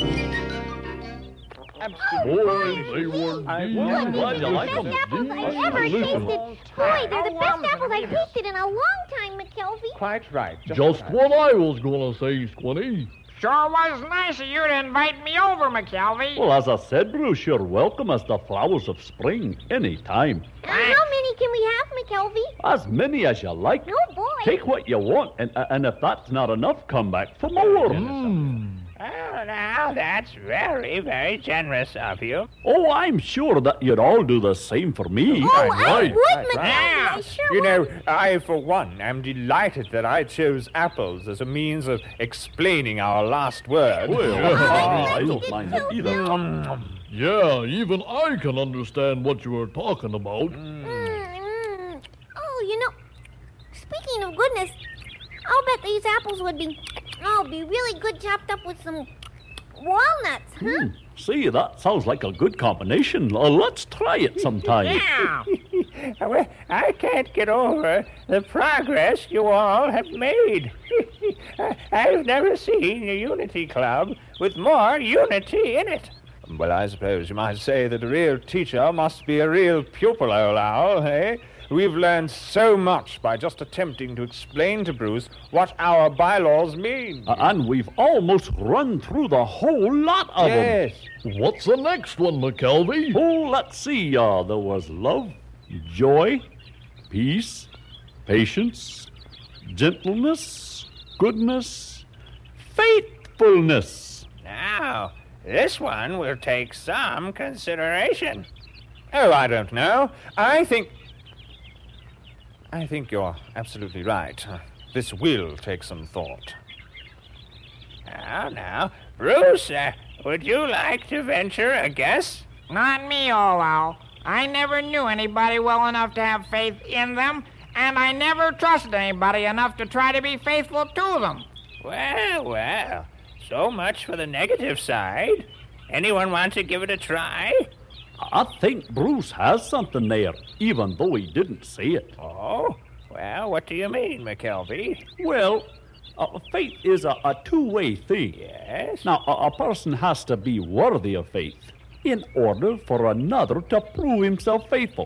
Boy, they were Boy, glad you like them. the best apples I've ever tasted. Boy, they're the best apples I've tasted in a long time, McKelvey. Quite right. Just what I was going to say, Squinty. Sure was nice of you to invite me over, McKelvey. Well, as I said, Bruce, you're welcome as the flowers of spring any time. How many can we have, McKelvey? As many as you like. Oh, boy. Take what you want, and if that's not enough, come back for more. Oh, now, that's very, very generous of you. Oh, I'm sure that you'd all do the same for me. Oh, I right. would, McKelvey. I sure You would. know, I, for one, am delighted that I chose apples as a means of explaining our last word. I don't mind it either. Yeah, even I can understand what you were talking about. Oh, you know, speaking of goodness, I'll bet these apples would be really good chopped up with some walnuts, huh? See, that sounds like a good combination. Let's try it sometime. Yeah. Well, I can't get over the progress you all have made. I've never seen a Unity Club with more unity in it. Well, I suppose you might say that a real teacher must be a real pupil, old owl, eh? We've learned so much by just attempting to explain to Bruce what our bylaws mean. And we've almost run through the whole lot of them. Yes. What's the next one, McKelvey? Oh, let's see. There was love, joy, peace, patience, gentleness, goodness, faithfulness. Now, this one will take some consideration. Oh, I don't know. I think you're absolutely right. This will take some thought. Now, Bruce, would you like to venture a guess? Not me, Owl. I never knew anybody well enough to have faith in them, and I never trusted anybody enough to try to be faithful to them. Well, so much for the negative side. Anyone want to give it a try? I think Bruce has something there, even though he didn't say it. Oh, well, what do you mean, McKelvey? Well, faith is a two-way thing. Yes? Now, a person has to be worthy of faith in order for another to prove himself faithful.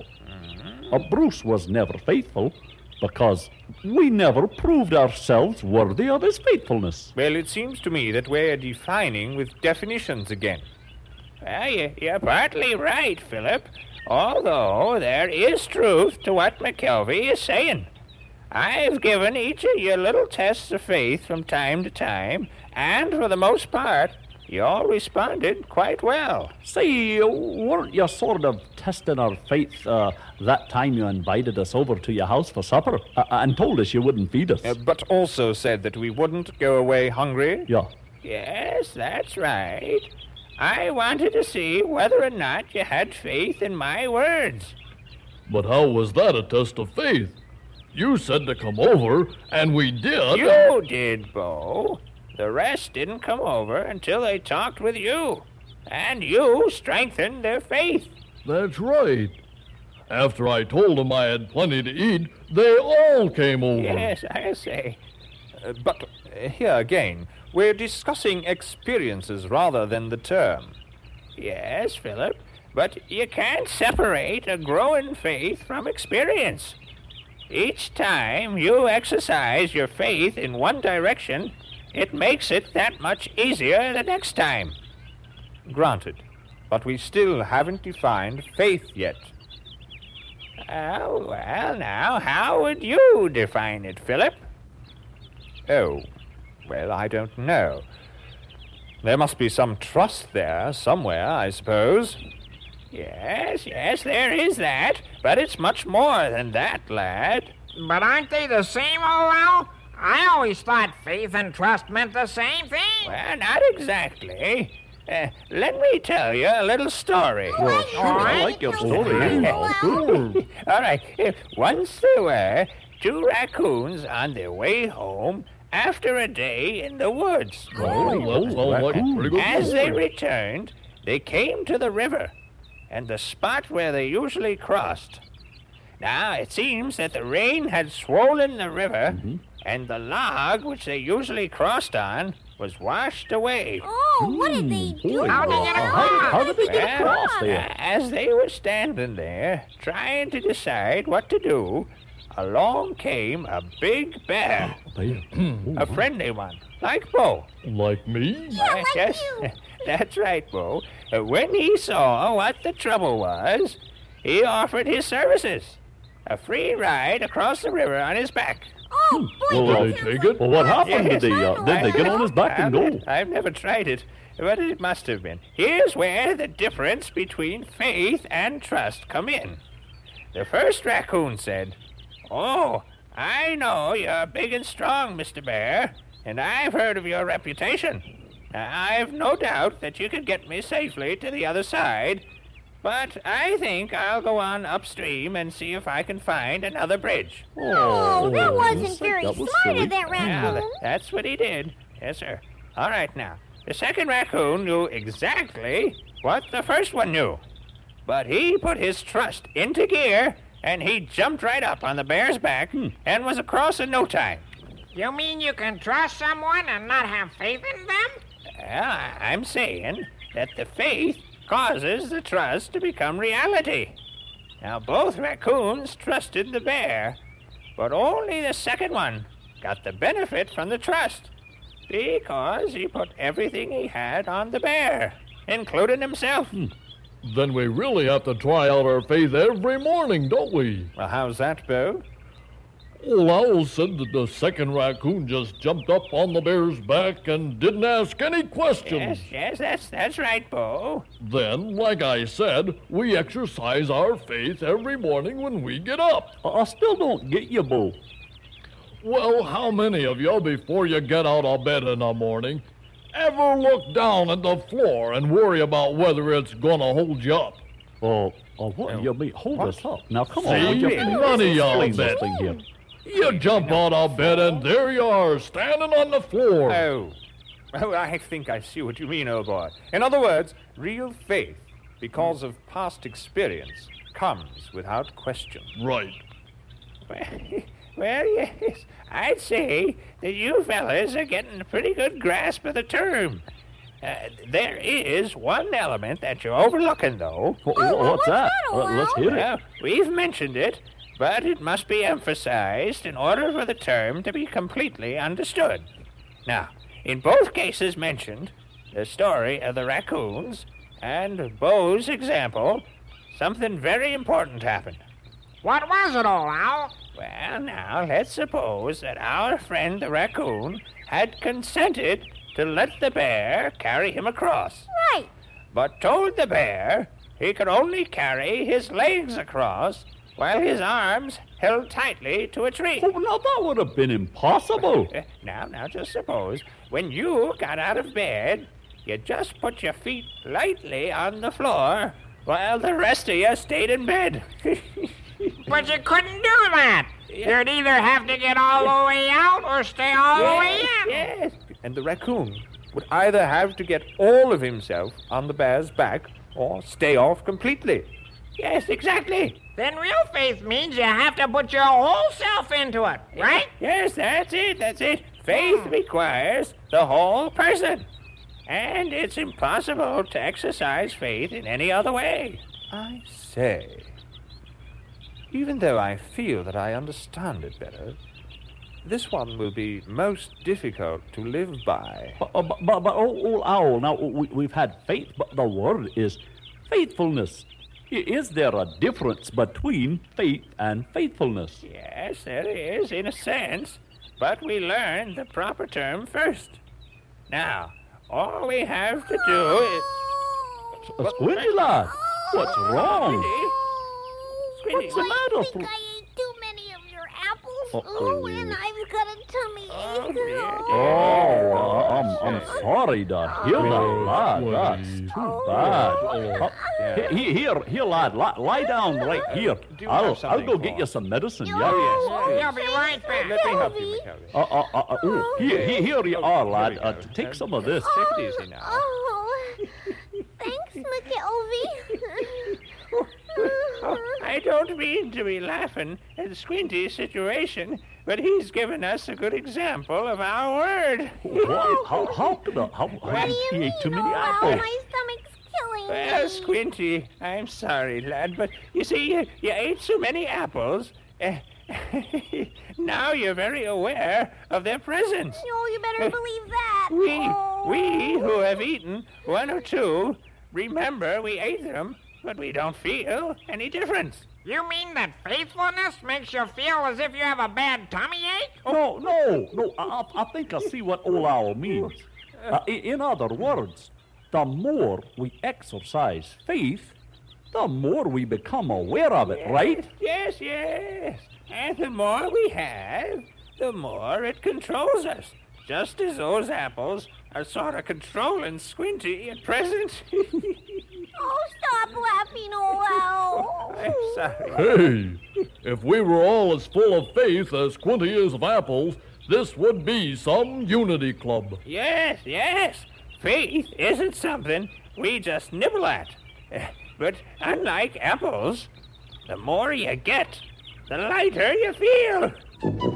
Bruce was never faithful because we never proved ourselves worthy of his faithfulness. Well, it seems to me that we're defining with definitions again. Well, you're partly right, Philip, although there is truth to what McKelvey is saying. I've given each of you little tests of faith from time to time, and for the most part, you all responded quite well. Say, weren't you sort of testing our faith that time you invited us over to your house for supper and told us you wouldn't feed us? But also said that we wouldn't go away hungry? Yeah. Yes, that's right. I wanted to see whether or not you had faith in my words. But how was that a test of faith? You said to come over, and we did. You did, Bo. The rest didn't come over until they talked with you. And you strengthened their faith. That's right. After I told them I had plenty to eat, they all came over. Yes, I say. But here again, we're discussing experiences rather than the term. Yes, Philip, but you can't separate a growing faith from experience. Each time you exercise your faith in one direction, it makes it that much easier the next time. Granted, but we still haven't defined faith yet. Oh, well, now, how would you define it, Philip? Oh, well, I don't know. There must be some trust there somewhere, I suppose. Yes, there is that, but it's much more than that, lad. But aren't they the same, Owl? I always thought faith and trust meant the same thing. Well, not exactly. Let me tell you a little story. Well, sure, I like your story. All right. Once there were two raccoons on their way home after a day in the woods. Oh, that sounds like a pretty good As they story. returned, they came to the river and the spot where they usually crossed. Now, it seems that the rain had swollen the river, and the log which they usually crossed on was washed away. Oh, what did they do? boy. How did they get How did they get Well, across there? as they were standing there, trying to decide what to do, along came a big bear, Bear. a friendly one, like Bo. Like me? like Yes, you. that's right, Bo. When he saw what the trouble was, he offered his services. A free ride across the river on his back. Oh, boy, Well, Did that they sounds take it? Well, what happened? Yes. Did they get on his back and go? I've never tried it, but it must have been. Here's where the difference between faith and trust come in. The first raccoon said, "Oh, I know you're big and strong, Mr. Bear, and I've heard of your reputation. I've no doubt that you could get me safely to the other side, but I think I'll go on upstream and see if I can find another bridge." Oh, that wasn't looks like very that was smart silly. of that Yeah, raccoon. that's what he did. Yes, sir. All right, now. The second raccoon knew exactly what the first one knew. But he put his trust into gear, and he jumped right up on the bear's back and was across in no time. You mean you can trust someone and not have faith in them? Well, I'm saying that the faith causes the trust to become reality. Now, both raccoons trusted the bear, but only the second one got the benefit from the trust because he put everything he had on the bear, including himself. Then we really have to try out our faith every morning, don't we? Well, how's that, Bo? Old Owl said that the second raccoon just jumped up on the bear's back and didn't ask any questions. Yes, that's right, Bo. Then, like I said, we exercise our faith every morning when we get up. I still don't get you, Bo. Well, how many of you, before you get out of bed in the morning, ever look down at the floor and worry about whether it's gonna hold you up? What do you mean? Hold us up. Now, come See? on. Would you None of y'all explain this bet. thing here? You jump out of bed and there you are, standing on the floor. Oh, I think I see what you mean, old boy. In other words, real faith, because of past experience, comes without question. Right. Well, yes, I'd say that you fellas are getting a pretty good grasp of the term. There is one element that you're overlooking, though. What's that? Let's hear it. Well, we've mentioned it, but it must be emphasized in order for the term to be completely understood. Now, in both cases mentioned, the story of the raccoons and Bo's example, something very important happened. What was it, old owl? Well, now, let's suppose that our friend the raccoon had consented to let the bear carry him across, Right. but told the bear he could only carry his legs across while his arms held tightly to a tree. Oh, now that would have been impossible. Now, just suppose when you got out of bed, you just put your feet lightly on the floor while the rest of you stayed in bed. But you couldn't do that. You'd either have to get all the way out or stay all the way in. Yes. And the raccoon would either have to get all of himself on the bear's back or stay off completely. Yes, exactly. Then real faith means you have to put your whole self into it, right? Yes, that's it. Faith requires the whole person. And it's impossible to exercise faith in any other way. I say, even though I feel that I understand it better, this one will be most difficult to live by. But old owl, now we've had faith, but the word is faithfulness. Is there a difference between faith and faithfulness? Yes, there is, in a sense. But we learn the proper term first. Now, all we have to do is... Squinty lad, what's wrong? Squinty, What's the I matter? think I ate too many of your apples. Uh-oh. Oh, and I've got a tummy Oh, ache. dear. Oh, I'm sorry to hear that, lad. That's Squinty. too bad. Here, lad, lie down right here. Do you have I'll something go for get us? you some medicine. Oh, Yeah. yes, You'll be right back. Let me help you, McKelvey. Here you are, lad. Here we go. Take some of this. Take it easy now. Oh, thanks, McKelvey. I don't mean to be laughing at Squinty's situation, but he's given us a good example of our word. How could he ate too many Owl? apples? My stomach's killing Well, me. Squinty, I'm sorry, lad, but you see, you ate so many apples. Now you're very aware of their presence. No, you better believe that. We who have eaten one or two, remember we ate them, but we don't feel any difference. You mean that faithfulness makes you feel as if you have a bad tummy ache? Oh, no. I think I see what Old Owl means. In other words, the more we exercise faith, the more we become aware of it, right? Yes. And the more we have, the more it controls us. Just as those apples are sort of controlling Squinty at present. Oh, stop laughing, Owl. I'm sorry. Hey, if we were all as full of faith as Squinty is of apples, this would be some unity club. Yes. Faith isn't something we just nibble at. But unlike apples, the more you get, the lighter you feel.